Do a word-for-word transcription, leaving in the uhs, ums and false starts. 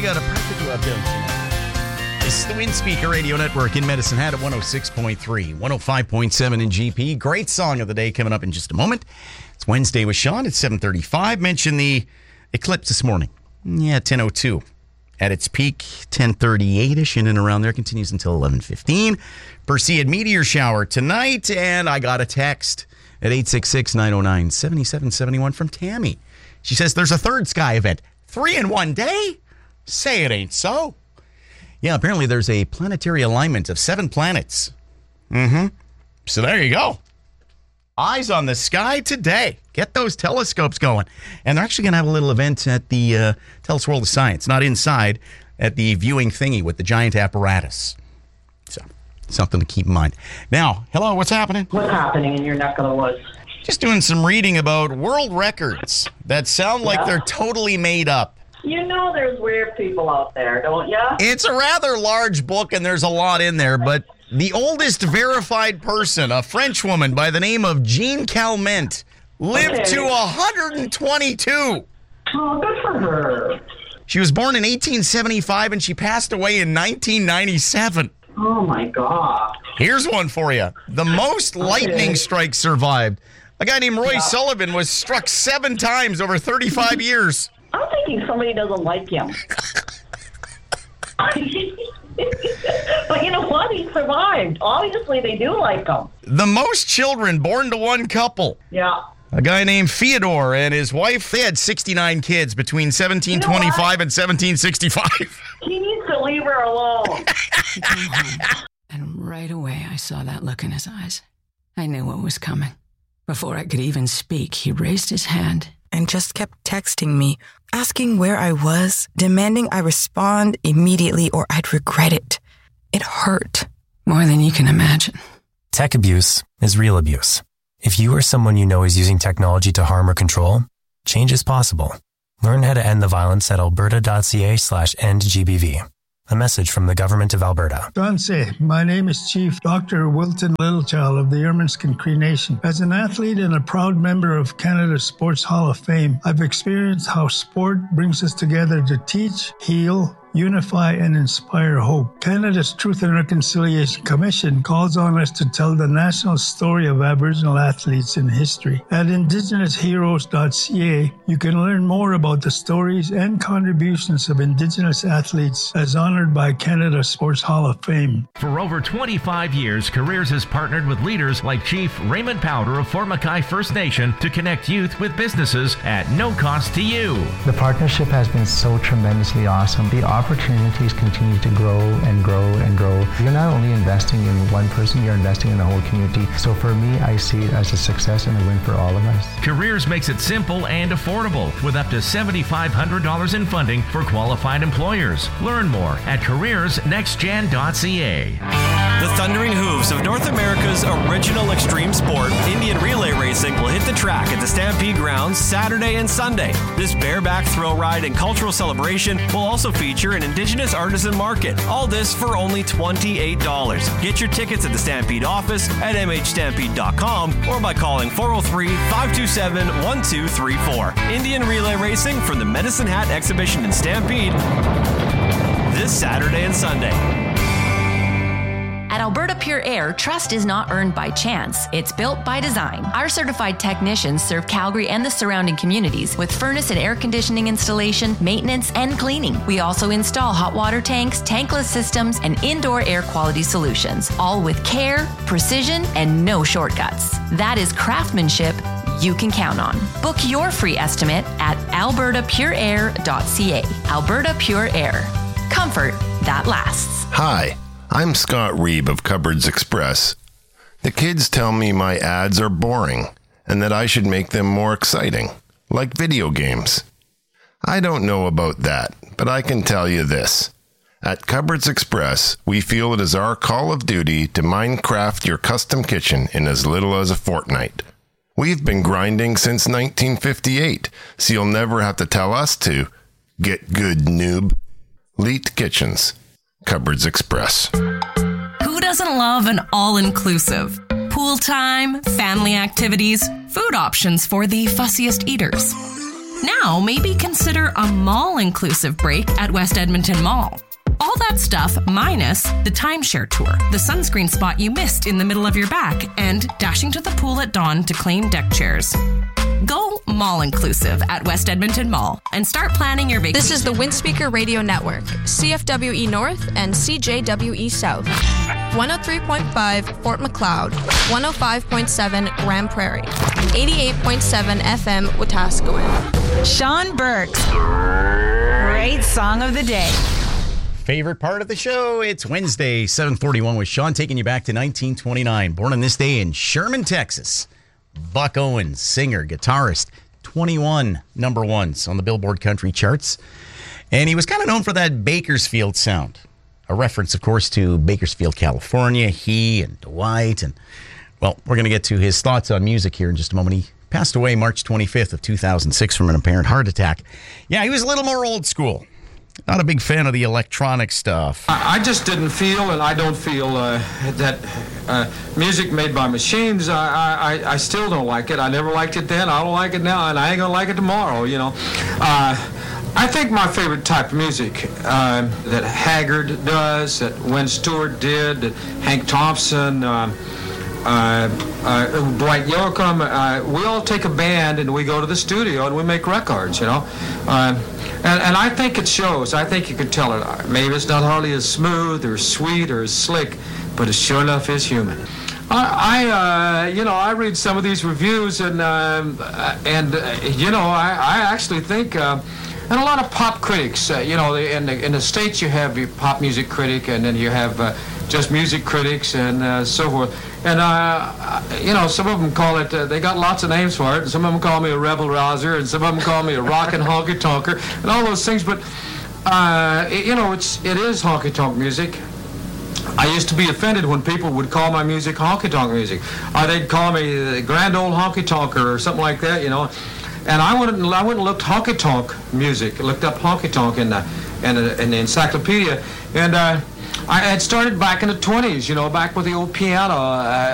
got a practical love, don't you? This is the Windspeaker Radio Network in Medicine Hat at one oh six point three, one oh five point seven in G P. Great song of the day coming up in just a moment. It's Wednesday with Sean at seven thirty-five. Mentioned the eclipse this morning. Yeah, ten oh two. At its peak, ten thirty-eight-ish, in and around there. Continues until eleven fifteen. Perseid meteor shower tonight, and I got a text at eight six six, nine oh nine, seven seven seven one from Tammy. She says there's a third sky event. Three in one day? Say it ain't so. Yeah, apparently there's a planetary alignment of seven planets. Mm-hmm. So there you go. Eyes on the sky today. Get those telescopes going. And they're actually going to have a little event at the uh, Tell Us World of Science, not inside, at the viewing thingy with the giant apparatus. So, something to keep in mind. Now, hello, what's happening? What's happening in your neck of the woods? Just doing some reading about world records that sound like Yeah. they're totally made up. You know there's weird people out there, don't you? It's a rather large book, and there's a lot in there, but the oldest verified person, a French woman by the name of Jean Calment, lived Okay. to one hundred twenty-two. Oh, good for her. She was born in eighteen seventy-five, and she passed away in nineteen ninety-seven. Oh, my God. Here's one for you. The most lightning strikes survived. A guy named Roy Yeah. Sullivan was struck seven times over thirty-five years. I'm thinking somebody doesn't like him. But you know what? He survived. Obviously, they do like him. The most children born to one couple. Yeah. A guy named Theodore and his wife, they had sixty-nine kids between seventeen twenty-five and seventeen sixty-five. He needs to leave her alone. And right away, I saw that look in his eyes. I knew what was coming. Before I could even speak, he raised his hand. And just kept texting me, asking where I was, demanding I respond immediately or I'd regret it. It hurt. More than you can imagine. Tech abuse is real abuse. If you or someone you know is using technology to harm or control, change is possible. Learn how to end the violence at alberta.ca slash end GBV. A message from the Government of Alberta. Danse, my name is Chief Doctor Wilton Littlechild of the Ermineskin Cree Nation. As an athlete and a proud member of Canada's Sports Hall of Fame, I've experienced how sport brings us together to teach, heal, unify, and inspire hope. Canada's Truth and Reconciliation Commission calls on us to tell the national story of Aboriginal athletes in history. At indigenous heroes dot c a, you can learn more about the stories and contributions of Indigenous athletes as honored by Canada's Sports Hall of Fame. For over twenty-five years, Careers has partnered with leaders like Chief Raymond Powder of Fort Mackay First Nation to connect youth with businesses at no cost to you. The partnership has been so tremendously awesome. The opportunities continue to grow and grow and grow. You're not only investing in one person, you're investing in the whole community. So for me, I see it as a success and a win for all of us. Careers makes it simple and affordable with up to seven thousand five hundred dollars in funding for qualified employers. Learn more at careers next gen dot c a. The thundering hooves of North America's original extreme sport, Indian relay racing, will hit the track at the Stampede Grounds Saturday and Sunday. This bareback thrill ride and cultural celebration will also feature an Indigenous artisan market. All this for only twenty-eight dollars. Get your tickets at the Stampede office at m h stampede dot com or by calling four oh three, five two seven, one two three four. Indian relay racing from the Medicine Hat Exhibition in Stampede this Saturday and Sunday. At Alberta Pure Air, trust is not earned by chance. It's built by design. Our certified technicians serve Calgary and the surrounding communities with furnace and air conditioning installation, maintenance, and cleaning. We also install hot water tanks, tankless systems, and indoor air quality solutions, all with care, precision, and no shortcuts. That is craftsmanship you can count on. Book your free estimate at alberta pure air dot c a. Alberta Pure Air. Comfort that lasts. Hi. I'm Scott Reeb of Cupboards Express. The kids tell me my ads are boring and that I should make them more exciting, like video games. I don't know about that, but I can tell you this. At Cupboards Express, we feel it is our call of duty to Minecraft your custom kitchen in as little as a fortnight. We've been grinding since nineteen fifty-eight, so you'll never have to tell us to. Get good, noob. Leet Kitchens. Cupboards Express. Who doesn't love an all-inclusive? Pool time, family activities, food options for the fussiest eaters. Now, maybe consider a mall-inclusive break at West Edmonton Mall. All that stuff minus the timeshare tour, the sunscreen spot you missed in the middle of your back, and dashing to the pool at dawn to claim deck chairs. Go mall-inclusive at West Edmonton Mall and start planning your vacation. This is the Windspeaker Radio Network, C F W E North and C J W E South. one oh three point five Fort Macleod, one oh five point seven Grand Prairie, eighty-eight point seven F M Wetaskiwin. Sean Burks, great song of the day. Favorite part of the show, it's Wednesday, seven forty-one with Sean, taking you back to nineteen twenty-nine. Born on this day in Sherman, Texas. Buck Owens, singer, guitarist, twenty-one number ones on the Billboard country charts. And he was kind of known for that Bakersfield sound. A reference, of course, to Bakersfield, California. He and Dwight. And, well, we're going to get to his thoughts on music here in just a moment. He passed away March twenty-fifth of two thousand six from an apparent heart attack. Yeah, he was a little more old school. Not a big fan of the electronic stuff. I, I just didn't feel, and I don't feel, uh, that uh, music made by machines, I, I, I still don't like it. I never liked it then, I don't like it now, and I ain't gonna like it tomorrow, you know. Uh, I think my favorite type of music uh, that Haggard does, that Wayne Stewart did, that Hank Thompson, uh, uh, uh, Dwight Yoakam, uh, we all take a band and we go to the studio and we make records, you know. Uh, And, and I think it shows. I think you can tell it. Maybe it's not hardly as smooth or sweet or as slick, but it sure enough is human. I, I uh, you know, I read some of these reviews, and um, and uh, you know, I, I actually think, uh, and a lot of pop critics. Uh, you know, in the in the States you have your pop music critic, and then you have uh, just music critics, and uh, so forth. And, uh, you know, some of them call it, uh, they got lots of names for it, and some of them call me a rebel rouser, and some of them call me a rockin' honky-tonker, and all those things, but, uh, it, you know, it's, it is honky-tonk music. I used to be offended when people would call my music honky-tonk music. Or they'd call me the grand old honky-tonker or something like that, you know. And I went and, I went and looked honky-tonk music, looked up honky-tonk in the, in the, in the encyclopedia, and, uh, I had started back in the twenties, you know, back with the old piano, uh,